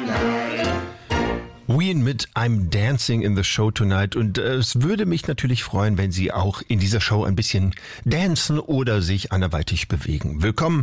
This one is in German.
Ween mit I'm Dancing in the Show Tonight und es würde mich natürlich freuen, wenn Sie auch in dieser Show ein bisschen dancen oder sich anderweitig bewegen. Willkommen